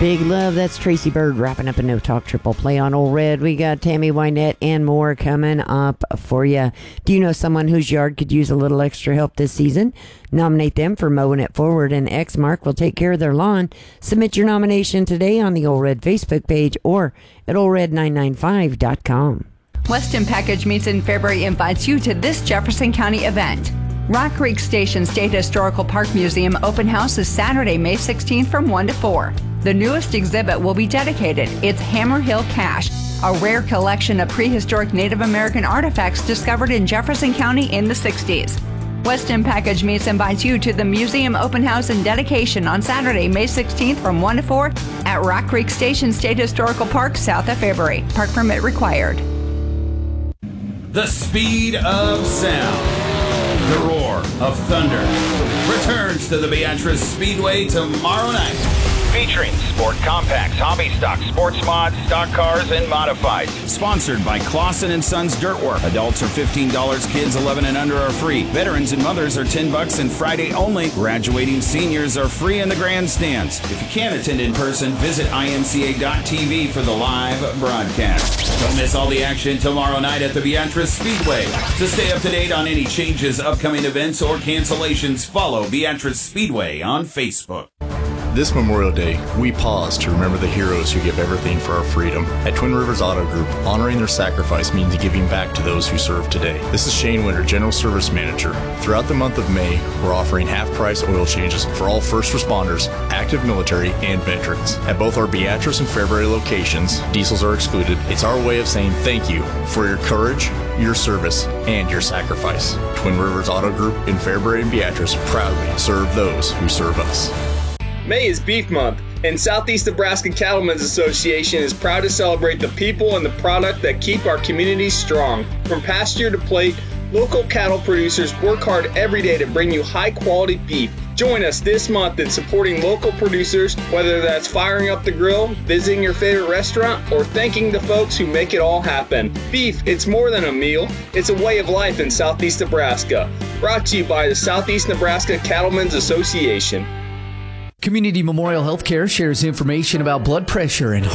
Big Love. That's Tracy Bird wrapping up a No Talk Triple Play on Old Red. We got Tammy Wynette and more coming up for you. Do you know someone whose yard could use a little extra help this season? Nominate them for Mowing It Forward, and Exmark will take care of their lawn. Submit your nomination today on the Old Red Facebook page or at oldred995.com. Weston Package Meats in February invites you to this Jefferson County event. Rock Creek Station State Historical Park Museum open house is Saturday, May 16th from 1 to 4. The newest exhibit will be dedicated. It's Hammer Hill Cache, a rare collection of prehistoric Native American artifacts discovered in Jefferson County in the 60s. Weston Package Meats invites you to the museum open house and dedication on Saturday, May 16th from 1 to 4 at Rock Creek Station State Historical Park, south of Fairbury. Park permit required. The speed of sound. The roar of thunder returns to the Beatrice Speedway tomorrow night. Featuring sport compacts, hobby stock, sports mods, stock cars, and modifieds. Sponsored by Clausen & Sons Dirtwork. Adults are $15, kids 11 and under are free. Veterans and mothers are $10 and Friday only. Graduating seniors are free in the grandstands. If you can't attend in person, visit imca.tv for the live broadcast. Don't miss all the action tomorrow night at the Beatrice Speedway. To stay up to date on any changes, upcoming events, or cancellations, follow Beatrice Speedway on Facebook. This Memorial Day, we pause to remember the heroes who give everything for our freedom. At Twin Rivers Auto Group, honoring their sacrifice means giving back to those who serve today. This is Shane Winter, General Service Manager. Throughout the month of May, we're offering half-price oil changes for all first responders, active military, and veterans. At both our Beatrice and Fairbury locations, diesels are excluded. It's our way of saying thank you for your courage, your service, and your sacrifice. Twin Rivers Auto Group in Fairbury and Beatrice proudly serve those who serve us. May is Beef Month, and Southeast Nebraska Cattlemen's Association is proud to celebrate the people and the product that keep our communities strong. From pasture to plate, local cattle producers work hard every day to bring you high-quality beef. Join us this month in supporting local producers, whether that's firing up the grill, visiting your favorite restaurant, or thanking the folks who make it all happen. Beef, it's more than a meal. It's a way of life in Southeast Nebraska. Brought to you by the Southeast Nebraska Cattlemen's Association. Community Memorial Healthcare shares information about blood pressure and